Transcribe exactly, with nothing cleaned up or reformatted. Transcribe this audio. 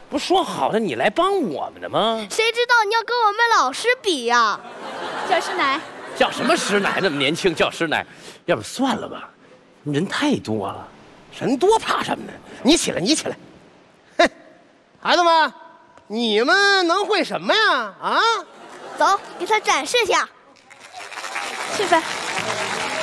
不说好的你来帮我们的吗？ 谁知道你要跟我们老师比呀？ 叫师奶， 叫什么师奶？那么年轻叫师奶，要不算了吧，人太多了，人多怕什么呢？你起来，你起来。哼，孩子们，你们能会什么呀？啊？ 走，给他展示一下。 去呗。